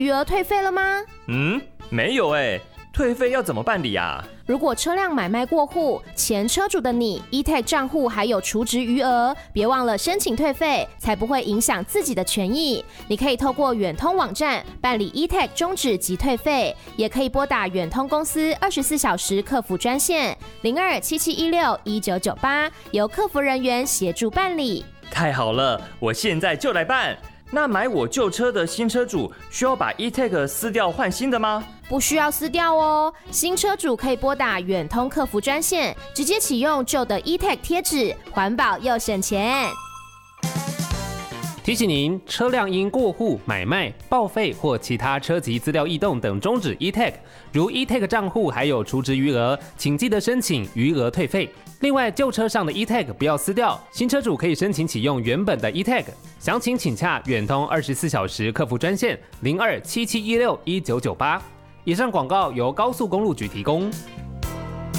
余额退费了吗？ 没有退费要怎么办理啊？ 如果车辆买卖过户，前车主的你 eTag 账户还有储值余额，别忘了申请退费，才不会影响自己的权益。你可以透过远通网站办理 eTag 终止及退费，也可以拨打远通公司24小时客服专线0277161998，由客服人员协助办理。 太好了，我现在就来办。那买我旧车的新车主需要把 eTag 撕掉换新的吗？ 不需要撕掉哦，新车主可以拨打远通客服专线，直接启用旧的 eTag 贴纸，环保又省钱。 提醒您，车辆因过户、买卖、报废或其他车籍资料异动等终止 eTag， 如 eTag 账户还有储值余额，请记得申请余额退费。另外，旧车上的 eTag 不要撕掉，新车主可以申请启用原本的 eTag。详情请洽远通24小时客服专线0277161998。以上广告由高速公路局提供。